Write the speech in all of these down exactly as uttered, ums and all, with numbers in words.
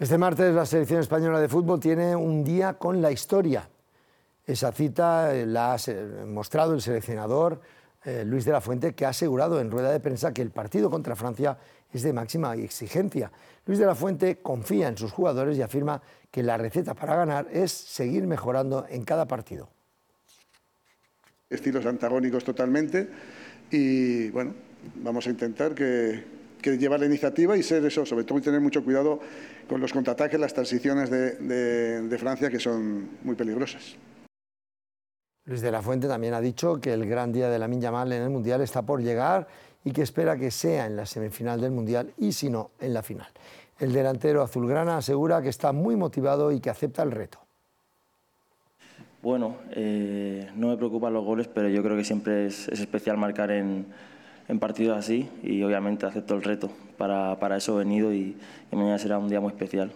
Este martes la selección española de fútbol tiene un día con la historia. Esa cita la ha mostrado el seleccionador eh, Luis de la Fuente, que ha asegurado en rueda de prensa que el partido contra Francia es de máxima exigencia. Luis de la Fuente confía en sus jugadores y afirma que la receta para ganar es seguir mejorando en cada partido. Estilos antagónicos totalmente y bueno, vamos a intentar que, que llevar la iniciativa y ser eso, sobre todo y tener mucho cuidado con los contraataques, las transiciones de, de, de Francia, que son muy peligrosas. Luis de la Fuente también ha dicho que el gran día de Lamine Yamal en el Mundial está por llegar y que espera que sea en la semifinal del Mundial y si no, en la final. El delantero azulgrana asegura que está muy motivado y que acepta el reto. Bueno, eh, no me preocupan los goles, pero yo creo que siempre es, es especial marcar en, en partidos así y obviamente acepto el reto. Para, para eso he venido y, y mañana será un día muy especial.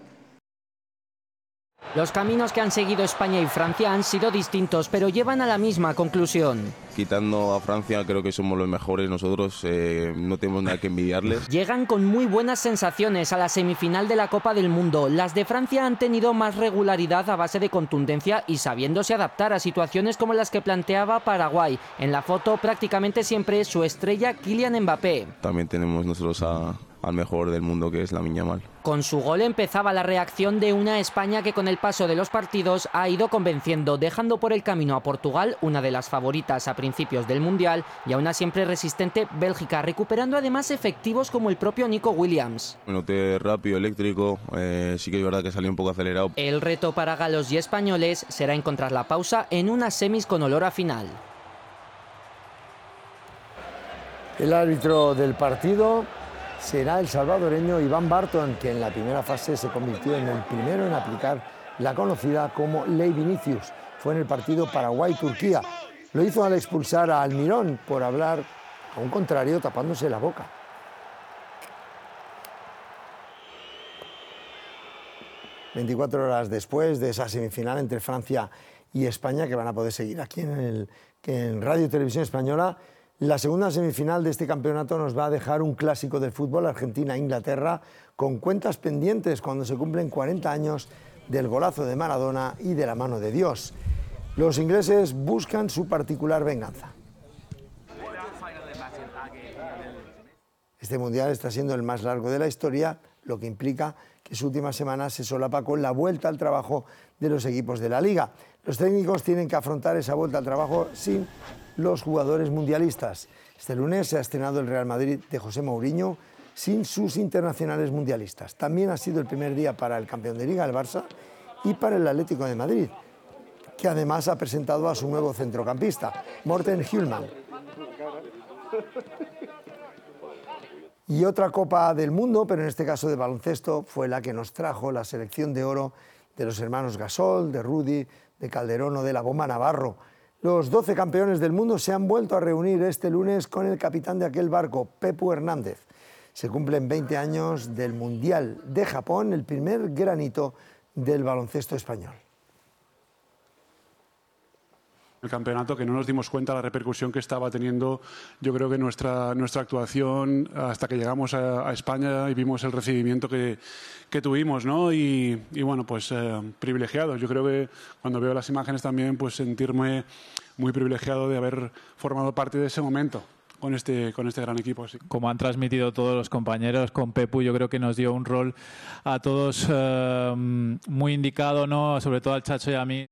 Los caminos que han seguido España y Francia han sido distintos, pero llevan a la misma conclusión. Quitando a Francia, creo que somos los mejores nosotros, eh, no tenemos nada que envidiarles. Llegan con muy buenas sensaciones a la semifinal de la Copa del Mundo. Las de Francia han tenido más regularidad a base de contundencia y sabiéndose adaptar a situaciones como las que planteaba Paraguay. En la foto prácticamente siempre es su estrella Kylian Mbappé. También tenemos nosotros a... al mejor del mundo, que es Lamine Yamal. Con su gol empezaba la reacción de una España que con el paso de los partidos ha ido convenciendo, dejando por el camino a Portugal, una de las favoritas a principios del Mundial, y a una siempre resistente Bélgica, recuperando además efectivos como el propio Nico Williams. Me noté rápido, eléctrico, eh, sí que es verdad que salió un poco acelerado. El reto para galos y españoles será encontrar la pausa en unas semis con olor a final. El árbitro del partido será el salvadoreño Iván Barton, que en la primera fase se convirtió en el primero en aplicar la conocida como Ley Vinicius. Fue en el partido Paraguay-Turquía. Lo hizo al expulsar a Almirón por hablar a un contrario tapándose la boca. veinticuatro horas después de esa semifinal entre Francia y España, que van a poder seguir aquí en, el, en Radio y Televisión Española, la segunda semifinal de este campeonato nos va a dejar un clásico del fútbol, Argentina-Inglaterra, con cuentas pendientes cuando se cumplen cuarenta años del golazo de Maradona y de la mano de Dios. Los ingleses buscan su particular venganza. Este mundial está siendo el más largo de la historia, lo que implica que su última semana se solapa con la vuelta al trabajo de los equipos de la Liga. Los técnicos tienen que afrontar esa vuelta al trabajo sin los jugadores mundialistas. Este lunes se ha estrenado el Real Madrid de José Mourinho sin sus internacionales mundialistas. También ha sido el primer día para el campeón de Liga, el Barça, y para el Atlético de Madrid, que además ha presentado a su nuevo centrocampista, Morten Hjulmand. Y otra Copa del Mundo, pero en este caso de baloncesto, fue la que nos trajo la selección de oro de los hermanos Gasol, de Rudy, de Calderón o de la Bomba Navarro. Los doce campeones del mundo se han vuelto a reunir este lunes con el capitán de aquel barco, Pepu Hernández. Se cumplen veinte años del Mundial de Japón, el primer granito del baloncesto español. El campeonato, que no nos dimos cuenta de la repercusión que estaba teniendo, yo creo que nuestra, nuestra actuación hasta que llegamos a, a España y vimos el recibimiento que, que tuvimos, ¿no? Y, y bueno, pues eh, privilegiados. Yo creo que cuando veo las imágenes también, pues sentirme muy privilegiado de haber formado parte de ese momento con este, con este gran equipo. Sí. Como han transmitido todos los compañeros, con Pepu yo creo que nos dio un rol a todos eh, muy indicado, ¿no? Sobre todo al Chacho y a mí.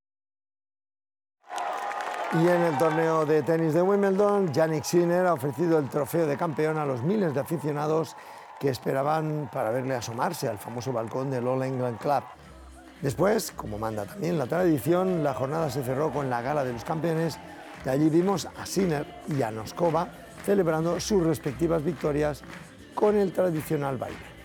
Y en el torneo de tenis de Wimbledon, Jannik Sinner ha ofrecido el trofeo de campeón a los miles de aficionados que esperaban para verle asomarse al famoso balcón del All England Club. Después, como manda también la tradición, la jornada se cerró con la gala de los campeones y allí vimos a Sinner y a Noskova celebrando sus respectivas victorias con el tradicional baile.